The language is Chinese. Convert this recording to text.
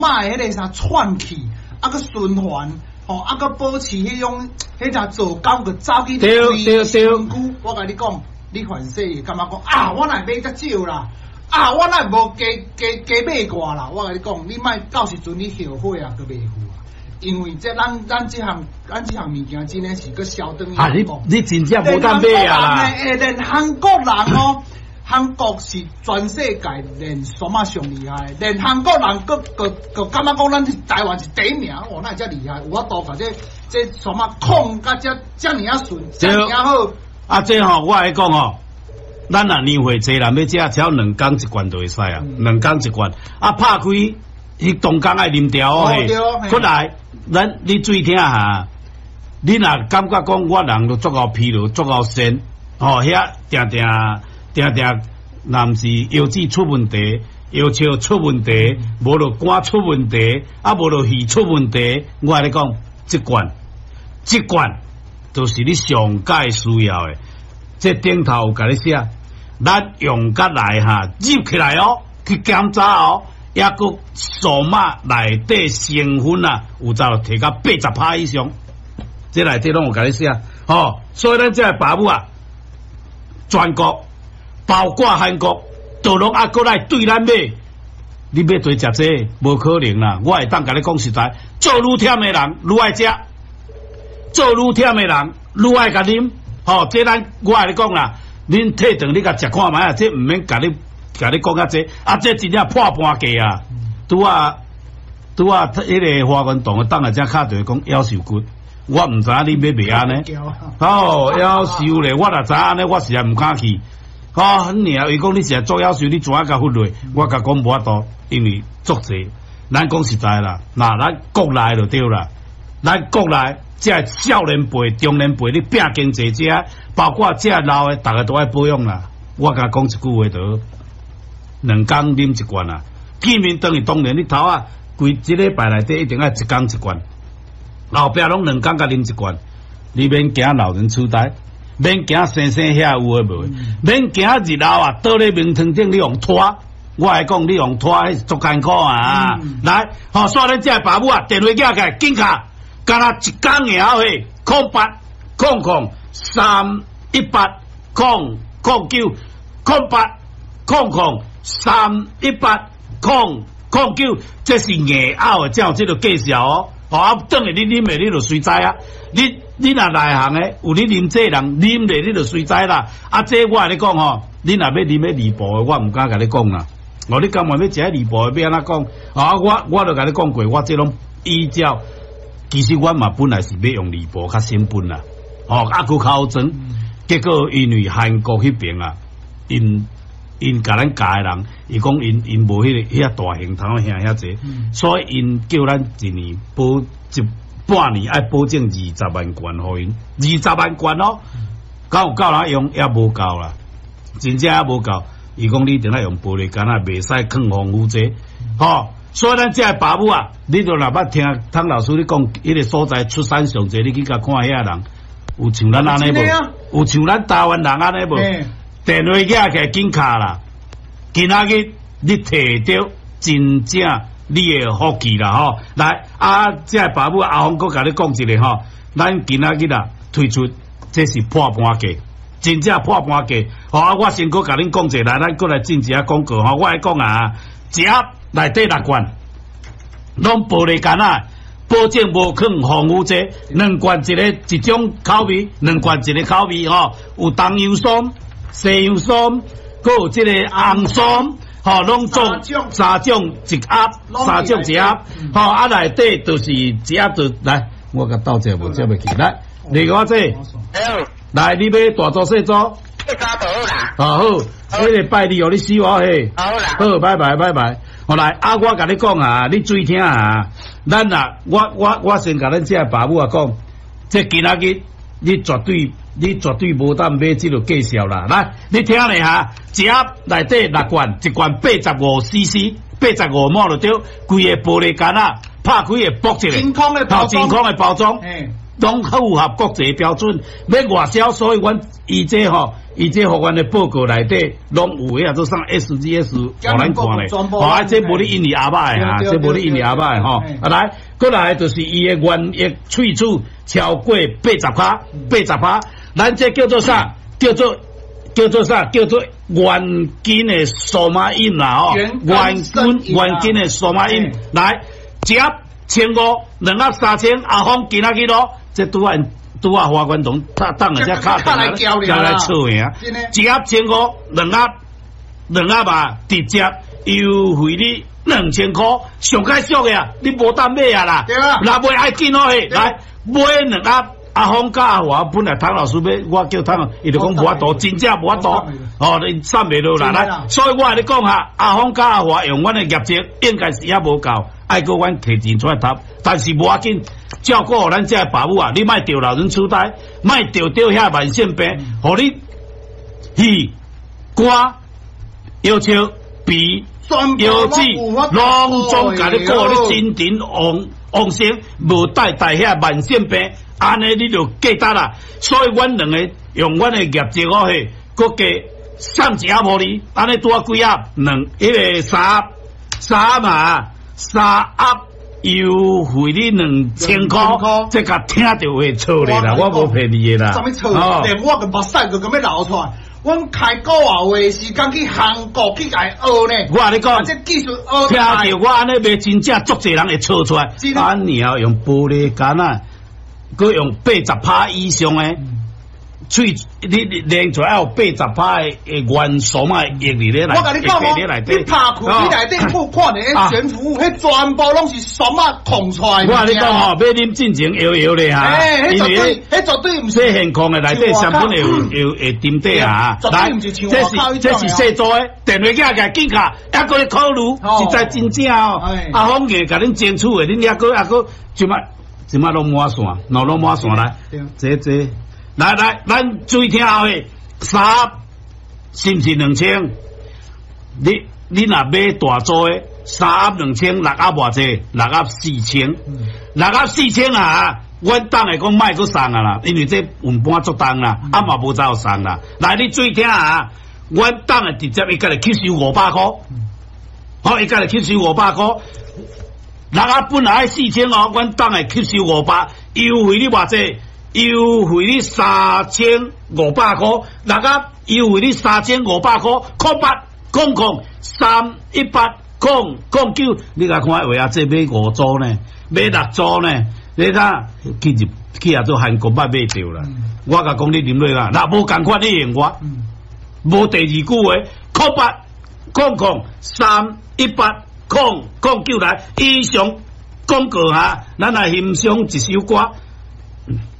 马迄个啥串气，啊个循环，吼，啊个保持迄种迄只做工个走去对，我甲你讲，你凡说感觉讲啊，我乃买遮少啦，啊，我乃无加买寡啦，我甲你讲，你莫到时阵你后悔啊，佮袂赴啊。因为这咱这项物件真诶是个小灯啊！ 你真正无当买啊啦！ 连韩国人哦，韩国是全世界连什么上厉害，连韩国人个感觉讲咱台湾是第一名，哇，那遮厉害！有法度甲这什么控甲遮尔啊顺，遮尔啊好。 啊，这吼我来讲吼，咱若年会济人要食，只要2工1罐就会使啊，2工1罐。啊，拍开迄动工爱啉掉嘿，过来。你注意听下，你若感觉讲我人都足够疲劳，足够酸，吼，遐定定，若毋是腰子出问题，腰鞘出问题，无就肝出问题，啊，无就肺出问题，我来讲，这罐就是你上界需要的。这顶头有甲你写，咱用甲来哈，入起来哦，去检查哦。抑个数码内底成分啊，有走提到80%以上，这内底拢有甲你写，吼，所以咱这爸母啊，全国包括韩国，都拢啊过来对咱买，你要多食这无可能啦！我会当甲你讲实在，做愈忝的人愈爱食，做愈忝的人愈爱甲啉，吼，这我来讲啦，恁体重你甲食看卖啊，这毋免甲你讲较济，啊，这真正破半价啊！拄啊，迄个花园洞的档啊，只卡着讲夭寿骨，我毋知影你要袂安尼，哦，夭寿咧，我若知安尼，我实在毋敢去。哦，你啊，伊讲你是做夭寿，你怎啊甲忽略？我甲讲无法度，因为足济。咱讲实在啦，那咱国内就对啦，咱国内即个少年辈、中年辈，你拼经济者，包括即个老的，逐个都爱保养啦。我甲讲一句话就，2工啉1罐啊！见面当然你头啊，规一礼拜内底一定要1工1罐，后壁拢2工甲啉1罐，你免惊老人痴呆，免惊生遐有诶无，免惊日后啊倒咧面床顶你用拖，我来讲你用拖迄是足艰苦啊！来，吼，所以咱这爸母啊，电话寄起来，紧卡，干那1工也好嘿，08 00 318 009 08 00 318 009，这是硬拗的，才有这个介绍哦。哦，啊，等下你啉的，你就随知啊。你若内行的，有你啉这人啉的，你就随知啦。啊，这我跟你讲吼，你若要啉迄离谱的，我唔敢甲你讲啦。哦，你甘愿要食离谱的，要安怎讲？啊，我就甲你讲过，我这拢依照，其实我嘛本来是要用离谱较成本啦。哦，啊，佮考证，结果因为韩国迄边啊，因甲咱教的人，伊讲因无遐大型头遐济，所以因叫咱一年半年爱保证20万罐互因，20万罐哦，敢有够人用也无够啦，真正也无够。伊讲你一定要用玻璃罐啊，袂使放防腐剂，吼。所以咱这爸母啊，你就若捌听汤老师你讲，迄个所在出产上济，你去甲看遐人，有像咱安尼无？有像咱台湾人安尼无？电话寄起紧卡啦，今仔日你摕到真正你的福气啦吼！来啊，这爸母阿峰哥甲你讲一个吼，咱今仔日啊推出，这是破半价，真正破半价。吼啊，我先哥甲恁讲一个，来咱过来进一下广告吼。我来讲啊，一盒内底6罐，拢玻璃罐啊，保证无放防腐剂，2罐一种口味，2罐一个口味吼，有东洋酸。西洋酸，佮有这个红酸，吼，拢总3种一盒，3种一盒，吼，啊内底就是一盒就来，我甲倒者无接袂起来，你我这，来你要大做小做， 大做好啦， 好，迄个拜你哦，你死我嘿， 好啦， 好，拜拜，好来，啊我甲你讲啊，你注意听啊，咱啊，我先甲咱这爸母啊讲，这今仔日你绝对无当买这个介绍啦！来，你听咧哈，一盒内底6罐，1罐85cc，85ml就对，规个玻璃罐啊，拍开会剥一个， 真空的包装， 真空的包装。 拢符合国际标准，要外销，所以阮伊这互阮的报告内底拢有遐做啥 SGS 互咱看咧，这无咧印尼阿爸的这无咧印尼阿爸的啊来，过来就是伊的原液萃取超过80%，咱这叫做啥？叫做原根的数码印啦原根的数码印，来1,500 2盒3,000，阿峰今仔日咯，这拄啊花管董当下只卡来交来错呀，1盒1,500 2盒吧，直接优惠你2000块，上介俗的啊，你无当买啊啦，若袂爱紧哦嘿，来买2盒。阿峰甲阿华本来汤老师要，我叫汤，伊就讲无法度，真正无法度，你散袂落来来，所以我跟你讲下，阿峰甲阿华用阮的业绩，应该是也无够，爱搁阮摕钱出来搭，但是无要紧，照顾咱这爸母啊，你莫着老人痴呆，莫着遐慢性病，互你耳、肝、腰笑、鼻、腰子，拢总甲你顾你精神旺盛，无带遐慢性病。安尼你就记得啦，所以阮两个用阮的业绩嘿，搁加送一盒互你，安尼拄啊几盒3盒优惠你2000块，这甲听着会错咧啦，我无骗你的啦。 啥物错？连我个目屎个咁要流出来。阮开国话的时间去韩国去来学呢。 我跟你讲， 这技术学听着我安尼卖真正足侪人会错出来。安尼啊，用玻璃杆啊。佮用80%以上诶，你练出来有80%诶原数码液里咧来， 我甲你讲哦，你拍开你内底付款诶全服务，迄全部拢是数码控出来。 我甲你讲吼，要啉进前摇咧哈， 因为迄绝对毋是这现况诶内底产品会沉底啊，来，这是细做诶，电话架紧卡，还搁咧考虑，实在真正哦，阿峰个甲恁争取诶，恁还搁即摆拢满线，拢满线来，这，来，咱注意听后诶，3是毋是2000？你若买大组诶，3盒2000，6盒偌济？6盒4000，6盒4000啊！阮当下讲卖搁送啊啦，因为这运搬足重啦，嘛无再有送啦。来，你注意听啊！阮当下直接伊家己吸收500块，伊家己吸收500块。6盒本来4000哦，阮当下吸收500，优惠你偌济？优惠你3500块，6盒优惠你3500块，0800318009，你甲看话啊，这买5组呢，买6组呢，你睇去啊做韩国买着啦。我甲讲你啉落啊，若无共款你用我，无第二句话，0800318009来以上广告哈，咱来欣赏一首歌。